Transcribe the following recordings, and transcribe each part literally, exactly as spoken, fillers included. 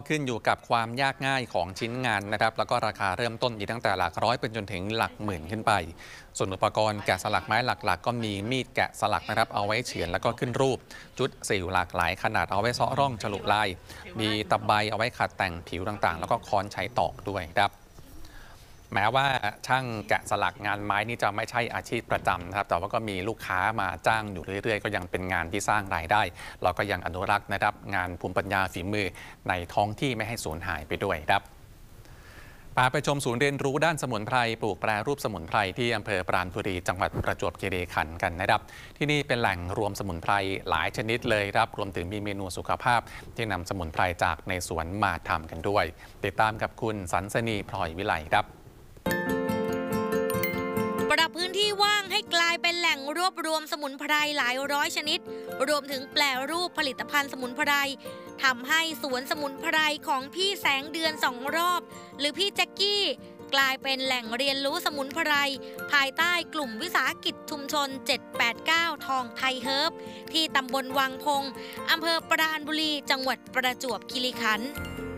ขึ้นอยู่กับความยากง่ายของชิ้นงานนะครับแล้วก็ราคาเริ่มต้นอยู่ตั้งแต่หลักร้อยเป็นจนถึงหลักหมื่นขึ้นไปส่วนอุปกรณ์แกะสลักไม้หลักๆก็มีมีดแกะสลักนะครับเอาไว้เฉือนแล้วก็ขึ้นรูปจุดสิวหลากหลายขนาดเอาไว้เซาะร่องฉลุลายมีตะไบเอาไว้ขัดแต่งผิวต่างๆแล้วก็ค้อนใช้ตอกด้วยครับแม้ว่าช่างแกะสลักงานไม้นี่จะไม่ใช่อาชีพประจำนะครับแต่ว่าก็มีลูกค้ามาจ้างอยู่เรื่อยๆก็ยังเป็นงานที่สร้างรายได้เราก็ยังอนุรักษ์นะครับงานภูมิปัญญาฝีมือในท้องที่ไม่ให้สูญหายไปด้วยครับพาไปชมศูนย์เรียนรู้ด้านสมุนไพรปลูกแปรรูปสมุนไพรที่อำเภอปราณบุรีจังหวัดประจวบคีรีขันธ์กันนะครับที่นี่เป็นแหล่งรวมสมุนไพรหลายชนิดเลยครับรวมถึงมีเมนูสุขภาพที่นำสมุนไพรจากในสวนมาทำกันด้วยติดตามกับคุณสันสนีพลอยวิไลครับปรับพื้นที่ว่างให้กลายเป็นแหล่งรวบรวมสมุนไพรหลายร้อยชนิดรวมถึงแปรรูปผลิตภัณฑ์สมุนไพรทำให้สวนสมุนไพรของพี่แสงเดือนสองรอบหรือพี่แจ็คกี้กลายเป็นแหล่งเรียนรู้สมุนไพรภายใต้กลุ่มวิสาหกิจชุมชนเจ็ดแปดเก้าทองไทยเฮิร์บที่ตำบลวังพงอำเภอปราณบุรีจังหวัดประจวบคีรีขันธ์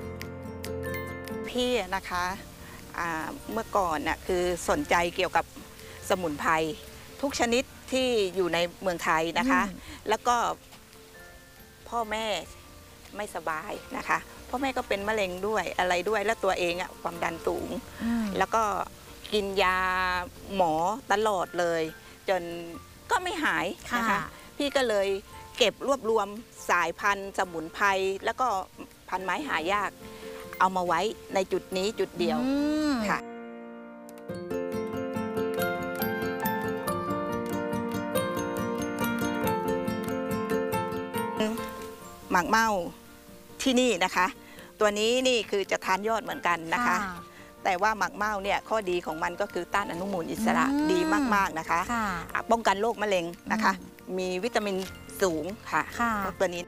พี่นะคะเมื่อก่อนน่ะคือสนใจเกี่ยวกับสมุนไพรทุกชนิดที่อยู่ในเมืองไทยนะคะแล้วก็พ่อแม่ไม่สบายนะคะพ่อแม่ก็เป็นมะเร็งด้วยอะไรด้วยแล้วตัวเองอะความดันสูงแล้วก็กินยาหมอตลอดเลยจนก็ไม่หายนะคะพี่ก็เลยเก็บรวบรวมสายพันธุ์สมุนไพรแล้วก็พันธุ์ไม้หายากเอามาไว้ในจุดนี้จุดเดียวค่ะหมากเม่าที่นี่นะคะตัวนี้นี่คือจะทานยอดเหมือนกันนะคะแต่ว่าหมากเม่าเนี่ยข้อดีของมันก็คือต้านอนุมูลอิสระดีมากๆนะคะป้องกันโรคมะเร็งนะคะมีวิตามินสูงค่ะตัวนี้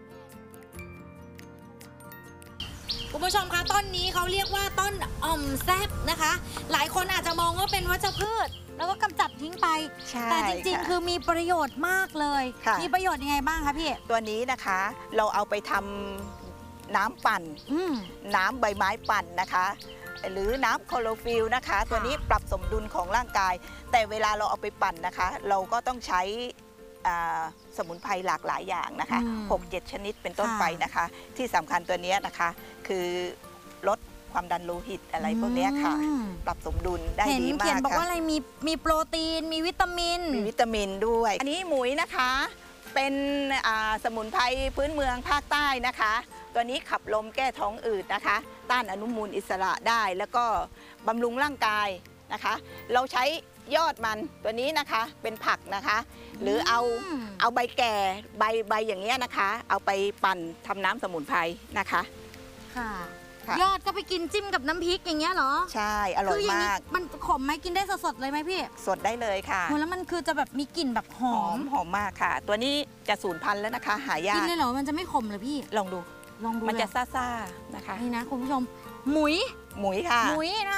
คุณผู้ชมคะต้นนี้เขาเรียกว่าต้นอ่อมแซบนะคะหลายคนอาจจะมองว่าเป็นวัชพืชแล้วก็กำจัดทิ้งไปแต่จริงๆคือมีประโยชน์มากเลยมีประโยชน์ยังไงบ้างคะพี่ตัวนี้นะคะเราเอาไปทำน้ำปั่นน้ำใบไม้ปั่นนะคะหรือน้ำคลอโรฟิลล์นะคะตัวนี้ปรับสมดุลของร่างกายแต่เวลาเราเอาไปปั่นนะคะเราก็ต้องใช้สมุนไพรหลากหลายอย่างนะคะ หกเจ็ด ชนิดเป็นต้นไปนะคะที่สำคัญตัวนี้นะคะคือลดความดันโลหิตอะไรพวกนี้ค่ะปรับสมดุลได้ดีมากค่ะเห็นเขียนบอกว่าอะไรมีมีโปรตีนมีวิตามินมีวิตามินด้วยอันนี้หมุยนะคะเป็นสมุนไพรพื้นเมืองภาคใต้นะคะตัวนี้ขับลมแก้ท้องอืดนะคะต้านอนุมูลอิสระได้แล้วก็บำรุงร่างกายนะคะเราใช้ยอดมันตัวนี้นะคะเป็นผักนะคะหรือเอาเอาใบแก่ใบใบอย่างเงี้ยนะคะเอาไปปั่นทำน้ำสมุนไพรนะคะค่ะยอดก็ไปกินจิ้มกับน้ำพริกอย่างเงี้ยเหรอใช่อร่อยมากมันขมไหมกินได้สดๆเลยไหมพี่สดได้เลยค่ะแล้วมันคือจะแบบมีกลิ่นแบบหอมหอมมากค่ะตัวนี้จะสูญพันธุ์แล้วนะคะหายากกินเลยเหรอมันจะไม่ขมเหรอพี่ลองดูลองดูมันจะซ่าๆนะคะนี่นะคุณผู้ชมหมุยหมุยค่ะหมุยนะ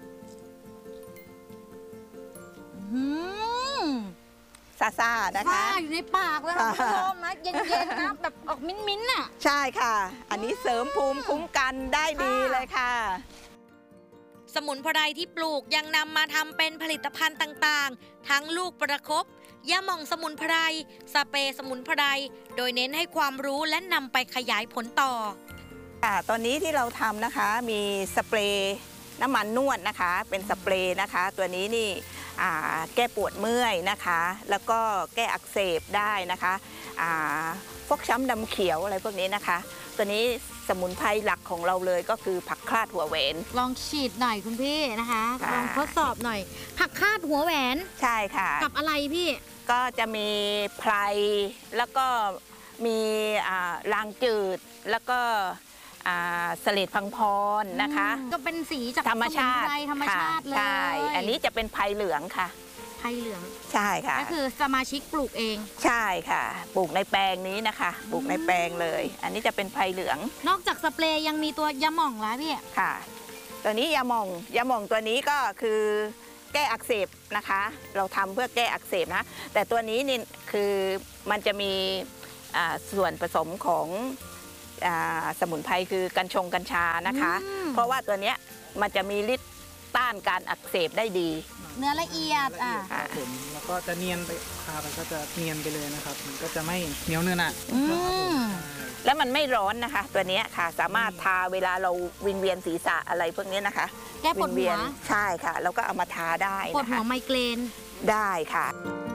ซาซานะคะซาอยู่ในปากแล้วคุณผู้ชมนะเย็นๆนะแบบออกมิ้นๆน่ะใช่ค่ะอันนี้เสริมภูมิคุ้มกันได้ดีเลยค่ะสมุนไพรที่ปลูกยังนำมาทำเป็นผลิตภัณฑ์ต่างๆทั้งลูกประคบยาหม่องสมุนไพรสเปรย์สมุนไพรโดยเน้นให้ความรู้และนำไปขยายผลต่อค่ะตอนนี้ที่เราทำนะคะมีสเปรย์น้ำมันนวดนะคะเป็นสเปรย์นะคะตัวนี้นี่แก้ปวดเมื่อยนะคะแล้วก็แก้อักเสบได้นะคะฟกช้ำดำเขียวอะไรพวกนี้นะคะตัวนี้สมุนไพรหลักของเราเลยก็คือผักคาดหัวแหวนลองฉีดหน่อยคุณพี่นะคะลองทดสอบหน่อยผักคาดหัวแหวนใช่ค่ะกับอะไรพี่ก็จะมีไพรแล้วก็มีรางจืดแล้วก็สเลดพังพรนะคะก็เป็นสีจากธรรมชาติธรรมชาติเลยใช่อันนี้จะเป็นไพรเหลืองค่ะไพรเหลืองใช่ค่ะก็คือสมาชิกปลูกเองใช่ค่ะปลูกในแปลงนี้นะคะปลูกในแปลงเลยอันนี้จะเป็นไพรเหลืองนอกจากสเปรย์ยังมีตัวยาหม่องแล้วพี่ค่ะตัวนี้ยาหม่องยาหม่องตัวนี้ก็คือแก้อักเสบนะคะเราทำเพื่อแก้อักเสบนะแต่ตัวนี้นี่คือมันจะมีส่วนผสมของอ่าสมุนไพรคือกัญชงกัญชานะคะอืมเพราะว่าตัวเนี้ยมันจะมีฤทธิ์ต้านการอักเสบได้ดีเนื้อละเอียดอ่ะครับผมแล้วก็จะเนียนไปทาไปก็จะเนียนไปเลยนะครับ มันก็จะไม่เหนียวเนื้อหนะอืมครับผมใช่แล้วมันไม่ร้อนนะคะ ตัวเนี้ยค่ะสามารถทาเวลาเราวิงเวียนศีรษะอะไรพวกนี้นะคะแก้ปวดวิงเวีหัยนวใช่ค่ะแล้วก็เอามาทาได้ปวดนะหัคะวไมเกรนได้ค่ะ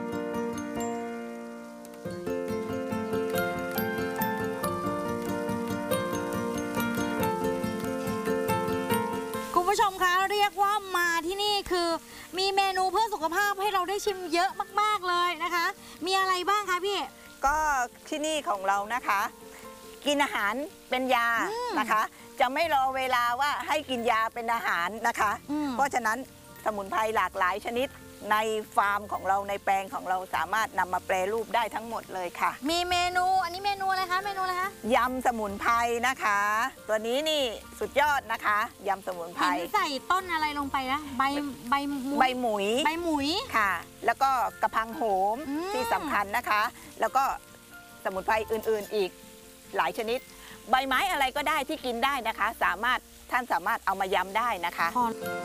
คุณผู้ชมคะเรียกว่ามาที่นี่คือมีเมนูเพื่อสุขภาพให้เราได้ชิมเยอะมากๆเลยนะคะ มีอะไรบ้างคะพี่ก็ที่นี่ของเรานะคะ กินอาหารเป็นยาอืมนะคะ จะไม่รอเวลาว่าให้กินยาเป็นอาหารนะคะอืมเพราะฉะนั้นสมุนไพรหลากหลายชนิดในฟาร์มของเราในแปลงของเราสามารถนำมาแปรรูปได้ทั้งหมดเลยค่ะมีเมนูอันนี้เมนูอะไรคะเมนูอะไรคะยำสมุนไพรนะคะ ตัวนี้นี่สุดยอดนะคะยำสมุนไพรเห็นใส่ต้นอะไรลงไปนะใบใบหมุยใบหมุยใบหมุยค่ะ แล้วก็กระพังโหมอืมที่สำคัญนะคะ แล้วก็สมุนไพรอื่นๆอีกหลายชนิด ใบไม้อะไรก็ได้ที่กินได้นะคะ สามารถท่านสามารถเอามายำได้นะคะพอ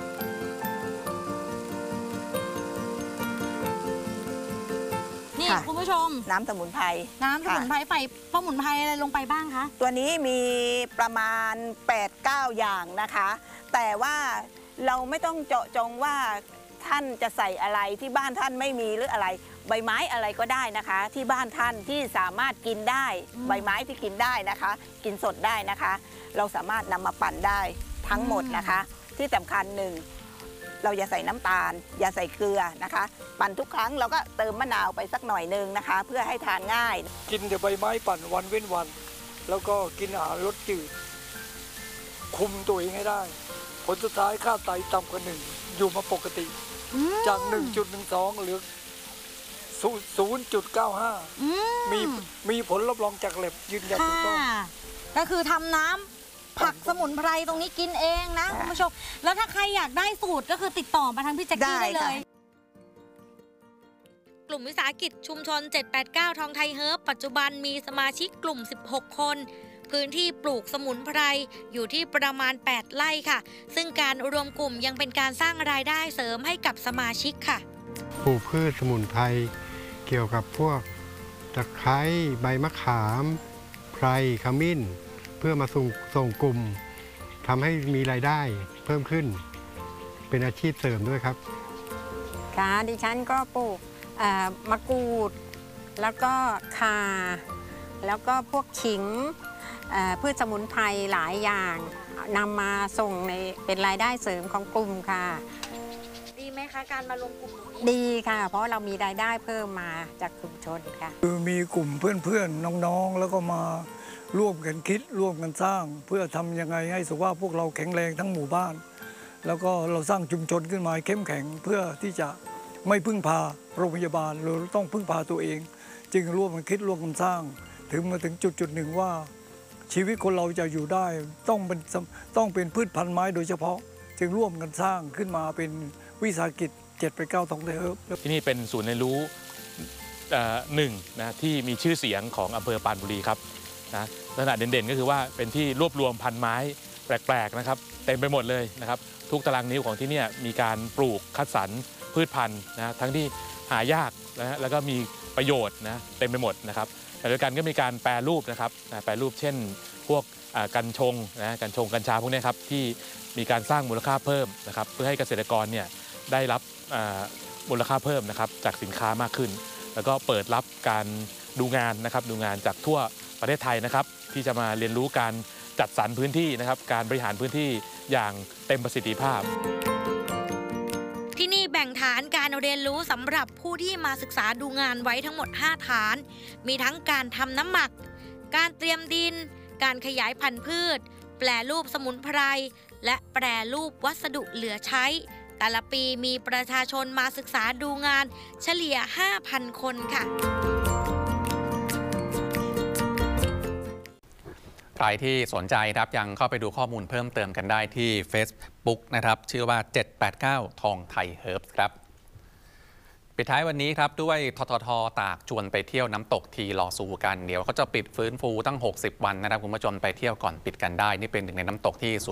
นี่ค่ะคุณผู้ชมน้ำสมุนไพรน้ำสมุนไพรใส่สมุนไพรอะไรลงไปบ้างคะตัวนี้มีประมาณ แปดเก้า อย่างนะคะ แต่ว่าเราไม่ต้องเจาะจงว่าท่านจะใส่อะไรที่บ้านท่านไม่มีหรืออะไร ใบไม้อะไรก็ได้นะคะ ที่บ้านท่านที่สามารถกินได้อืมใบไม้ที่กินได้นะคะ กินสดได้นะคะ เราสามารถนำมาปั่นได้ทั้งหมดนะคะ ที่สำคัญหนึ่งเราอย่าใส่น้ำตาล อย่าใส่เกลือนะคะ ปั่นทุกครั้งเราก็เติมมะนาวไปสักหน่อยหนึงนะคะ เพื่อให้ทานง่ายกินแต่ใบไม้ปั่นวันเว้นวัน แล้วก็กินอาหารรสจืด คุมตัวเองให้ได้ ผลสุดท้ายค่าไตต่ำกว่าหนึ่งอยู่มาปกติอืมจาก หนึ่งจุดหนึ่งสอง เหลือ ศูนย์จุดเก้าห้าอืมีมีผลรับรองจากแลบยืนยันถูกต้องค่ะก็คือทำน้ำผักสมุนไพรตรงนี้กินเองนะค่ะคุณผู้ชม แล้วถ้าใครอยากได้สูตรก็คือติดต่อมาทางพี่แจ็คกี้ได้ได้เลค่ะย กลุ่มวิสาหกิจชุมชน เจ็ดแปดเก้า ทองไทยเฮิร์บปัจจุบันมีสมาชิกกลุ่ม สิบหก คน พื้นที่ปลูกสมุนไพรอยู่ที่ประมาณ แปด ไร่ค่ะ ซึ่งการรวมกลุ่มยังเป็นการสร้างรายได้เสริมให้กับสมาชิกค่ะปลูกพืชสมุนไพรเกี่ยวกับพวกตะไคร้ใบมะขามไพรขมิ้น เพื่อมาส่งส่งกลุ่มทำให้มีรายได้เพิ่มขึ้น เป็นอาชีพเสริมด้วยครับค่ะดิฉันก็ปลูกเอ่อมะกรูด แล้วก็ข่า แล้วก็พวกขิงเอ่อพืชสมุนไพรหลายอย่างนำมาส่งในเป็นรายได้เสริมของกลุ่มค่ะดีไหมคะการมารวมกลุ่มตรงนี้ดีค่ะ เพราะเรามีรายได้เพิ่มมาจากชุมชนค่ะคือมีกลุ่มเพื่อนๆ น้องๆ แล้วก็มาร่วมกันคิดร่วมกันสร้าง เพื่อทำยังไงให้สุขภาพพวกเราแข็งแรงทั้งหมู่บ้าน แล้วก็เราสร้างชุมชนขึ้นมาเข้มแข็งเพื่อที่จะไม่พึ่งพาโรงพยาบาลเราต้องพึ่งพาตัวเอง จึงร่วมกันคิดร่วมกันสร้าง ถึงมาถึงจุดจุดๆหนึ่งว่า ชีวิตคนเราจะอยู่ได้ต้องเป็นต้องเป็นพืชพันธุ์ไม้โดยเฉพาะ จึงร่วมกันสร้างขึ้นมาเป็นวิสาหกิจเจ็ดไปเก้าทองไทยเฮิร์บที่นี่เป็นศูนย์เรียนรู้เอ่อหนึ่งนะที่มีชื่อเสียงของอำเภอปรานบุรีครับนะลักษณะเด่นๆก็คือว่าเป็นที่รวบรวมพันไม้แปลกๆนะครับเต็มไปหมดเลยนะครับทุกตารางนิ้วของที่เนี่ยมีการปลูกคัดสรรพืชพันธุ์นะทั้งที่หายากนะฮะแล้วก็มีประโยชน์นะเต็มไปหมดนะครับแต่ด้วยกันก็มีการแปรรูปนะครับนะแปรรูปเช่น พวกอ่ากัญชงนะกัญชงกัญชาพวกนี้ครับที่มีการสร้างมูลค่าเพิ่มนะครับเพื่อให้เกษตรกรเนี่ยได้รับอ่ามูลค่าเพิ่มนะครับจากสินค้ามากขึ้น แล้วก็เปิดรับการดูงานนะครับดูงานจากทั่วประเทศไทยนะครับที่จะมาเรียนรู้การจัดสรรพื้นที่นะครับการบริหารพื้นที่อย่างเต็มประสิทธิภาพที่นี่แบ่งฐานการเรียนรู้สำหรับผู้ที่มาศึกษาดูงานไว้ทั้งหมด ห้า ฐาน มีทั้งการทำน้ำหมัก การเตรียมดิน การขยายพันธุ์พืช แปรรูปสมุนไพร และแปรรูปวัสดุเหลือใช้ แต่ละปีมีประชาชนมาศึกษาดูงานเฉลี่ย ห้าพัน คนค่ะใครที่สนใจครับยังเข้าไปดูข้อมูลเพิ่มเติมกันได้ที่ Facebook นะครับชื่อว่า เจ็ดแปดเก้า ทองไทยเฮิร์บครับปิดท้ายวันนี้ครับด้วยทททตากชวนไปเที่ยวน้ำตกทีลอซูกันเดี๋ยวเขาจะปิดฟื้นฟูตั้งหกสิบวันนะครับคุณผู้ชมไปเที่ยวก่อนปิดกันได้นี่เป็นหนึ่งในน้ำตกที่